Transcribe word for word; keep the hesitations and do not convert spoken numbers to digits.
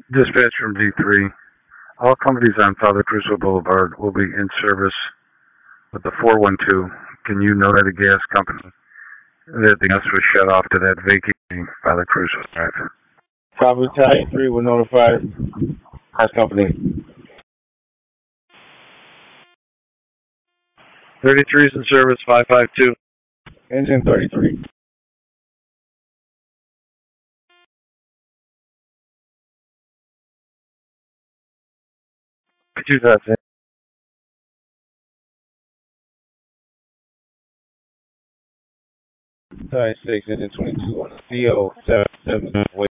Dispatch from D three. All companies on Father Crusoe Boulevard will be in service with the four one two. Can you notify the gas company that the gas was shut off to that vacating Father Crusoe Drive? Copy, Type three will notify gas company. thirty-three is in service, five five two. Engine thirty-three. two thousand. Type six, engine twenty-two on the C O seven seven.